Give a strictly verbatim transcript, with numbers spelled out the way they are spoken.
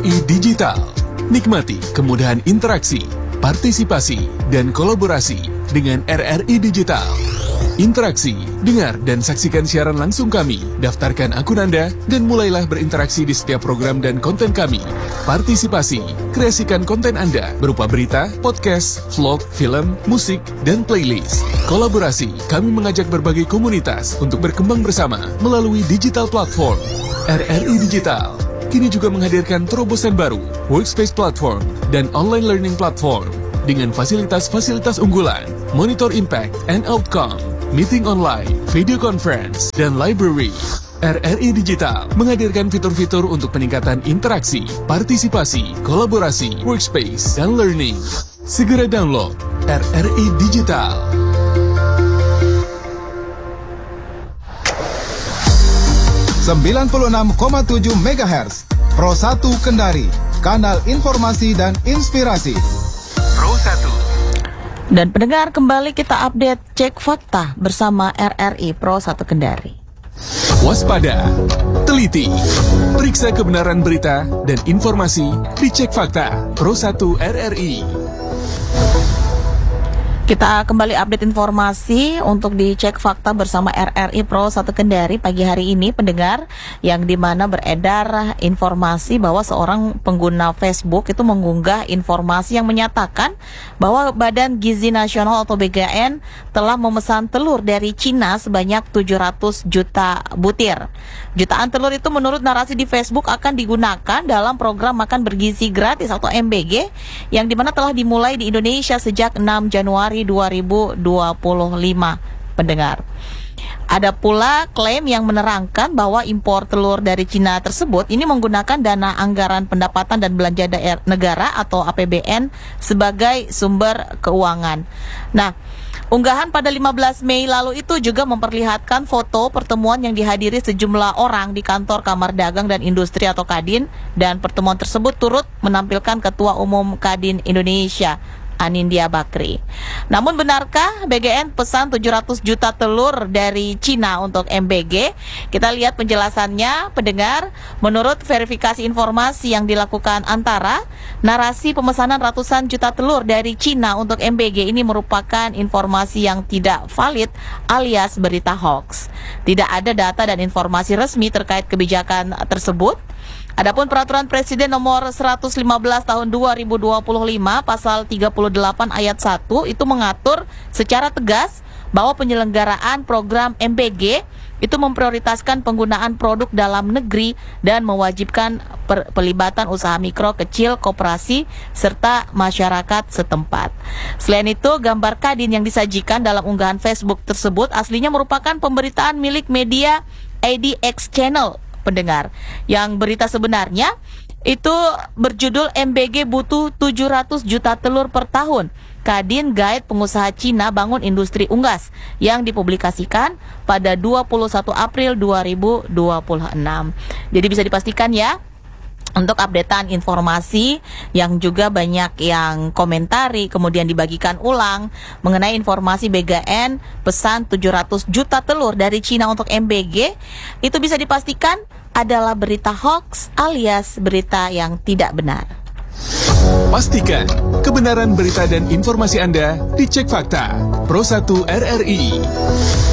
I Digital. Nikmati kemudahan interaksi, partisipasi, dan kolaborasi dengan R R I Digital. Interaksi, dengar dan saksikan siaran langsung kami, daftarkan akun Anda, dan mulailah berinteraksi di setiap program dan konten kami. Partisipasi, kreasikan konten Anda berupa berita, podcast, vlog, film, musik, dan playlist. Kolaborasi, kami mengajak berbagai komunitas untuk berkembang bersama melalui digital platform. R R I Digital kini juga menghadirkan terobosan baru, workspace platform, dan online learning platform dengan fasilitas-fasilitas unggulan, monitor impact and outcome, meeting online, video conference, dan library. R R I Digital menghadirkan fitur-fitur untuk peningkatan interaksi, partisipasi, kolaborasi, workspace, dan learning. Segera download R R I Digital. sembilan puluh enam koma tujuh megahertz, Pro satu Kendari, kanal informasi dan inspirasi. Pro satu. Dan pendengar, kembali kita update cek fakta bersama R R I Pro satu Kendari. Waspada, teliti, periksa kebenaran berita dan informasi di Cek Fakta Pro satu R R I. Kita kembali update informasi untuk dicek fakta bersama R R I Pro satu Kendari pagi hari ini, pendengar, yang dimana beredar informasi bahwa seorang pengguna Facebook itu mengunggah informasi yang menyatakan bahwa Badan Gizi Nasional atau B G N telah memesan telur dari Cina sebanyak tujuh ratus juta butir. Jutaan telur itu menurut narasi di Facebook akan digunakan dalam program makan bergizi gratis atau M B G yang dimana telah dimulai di Indonesia sejak enam Januari dua ribu dua puluh lima, pendengar. Ada pula klaim yang menerangkan bahwa impor telur dari Cina tersebut ini menggunakan dana anggaran pendapatan dan belanja daerah negara atau A P B N sebagai sumber keuangan. Nah, unggahan pada lima belas Mei lalu itu juga memperlihatkan foto pertemuan yang dihadiri sejumlah orang di kantor Kamar Dagang dan Industri atau Kadin, dan pertemuan tersebut turut menampilkan Ketua Umum Kadin Indonesia, Anindya Bakri. Namun benarkah B G N pesan tujuh ratus juta telur dari Cina untuk M B G? Kita lihat penjelasannya, pendengar. Menurut verifikasi informasi yang dilakukan Antara, narasi pemesanan ratusan juta telur dari Cina untuk M B G ini merupakan informasi yang tidak valid alias berita hoax. Tidak ada data dan informasi resmi terkait kebijakan tersebut. Adapun Peraturan Presiden Nomor seratus lima belas Tahun dua ribu dua puluh lima Pasal tiga puluh delapan Ayat satu itu mengatur secara tegas bahwa penyelenggaraan program M B G itu memprioritaskan penggunaan produk dalam negeri dan mewajibkan per- pelibatan usaha mikro, kecil, koperasi, serta masyarakat setempat. Selain itu, gambar Kadin yang disajikan dalam unggahan Facebook tersebut aslinya merupakan pemberitaan milik media A D X Channel, pendengar, yang berita sebenarnya itu berjudul M B G butuh tujuh ratus juta telur per tahun, Kadin Guide Pengusaha Cina Bangun Industri Unggas, yang dipublikasikan pada dua puluh satu April dua ribu dua puluh enam. Jadi bisa dipastikan ya, untuk updatean informasi yang juga banyak yang komentari kemudian dibagikan ulang mengenai informasi B G N pesan tujuh ratus juta telur dari Cina untuk M B G, itu bisa dipastikan adalah berita hoax alias berita yang tidak benar. Pastikan kebenaran berita dan informasi Anda di Cek Fakta Pro satu R R I.